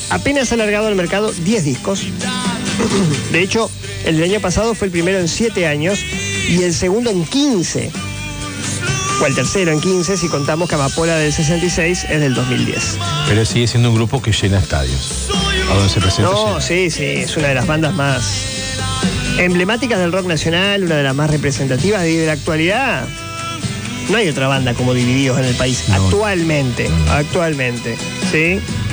Apenas ha largado al mercado 10 discos. De hecho, el del año pasado fue el primero en 7 años y el segundo en 15. O el tercero en 15 si contamos que Amapola del 66 es del 2010. Pero sigue siendo un grupo que llena estadios. A donde se presenta. No, sí, es una de las bandas más emblemáticas del rock nacional, una de las más representativas y de la actualidad. No hay otra banda como Divididos en el país, No. actualmente, ¿sí?